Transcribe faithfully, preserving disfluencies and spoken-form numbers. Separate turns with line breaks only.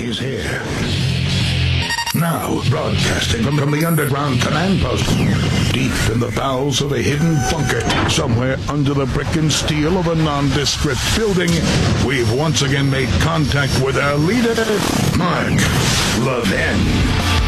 He's here. Now, broadcasting from, from the underground command post, deep in the bowels of a hidden bunker, somewhere under the brick and steel of a nondescript building, we've once again made contact with our leader, Mark Levin.